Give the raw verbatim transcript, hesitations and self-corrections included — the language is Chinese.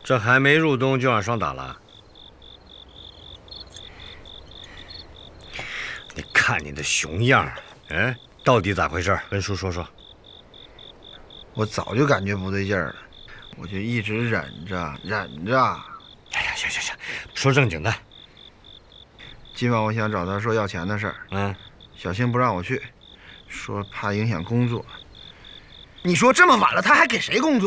这还没入冬就让霜打了？你看你的熊样儿，嗯，到底咋回事？跟叔说说。 我早就感觉不对劲儿了，我就一直忍着忍着。 哎呀，行行行，说正经的。 今晚我想找他说要钱的事儿， 嗯， 小星不让我去，说怕影响工作。你说这么晚了，他还给谁工作？